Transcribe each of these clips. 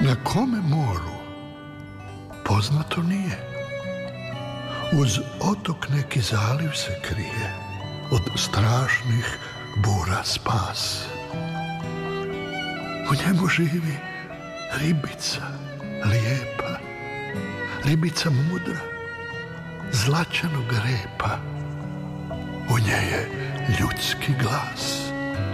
Na kome moru? Poznato nije. Uz otok neki zaliv se krije, od strašnih bura spas. U njemu živi ribica lijepa, ribica mudra, zlačanog repa. U nje je ljudski glas.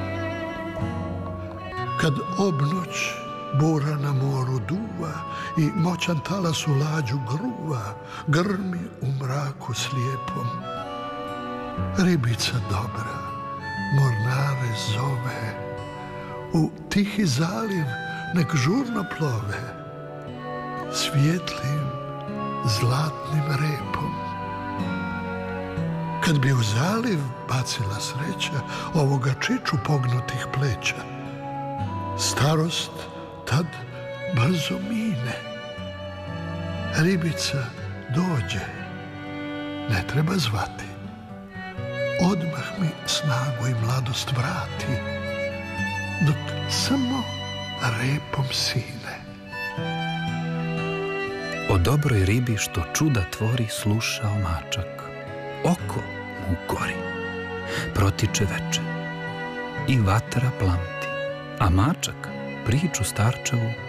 Kad obnoć bura na moru duva i moćan talas u lađu gruva, grmi u mraku slijepom. Ribica dobra mornare zove, u tihi zaliv nek žurno plove, svijetlim zlatnim repom. Kad bi u zaliv bacila sreća ovoga čiču pognutih pleća, starost tad brzo mine. Ribica dođe, ne treba zvati, odmah mi snagu i mladost vrati, dok samo repom sine. O dobroj ribi što čuda tvori slušao mačak. Oko mu gori, protiče veče i vatra plamti, a mačak priču starčevu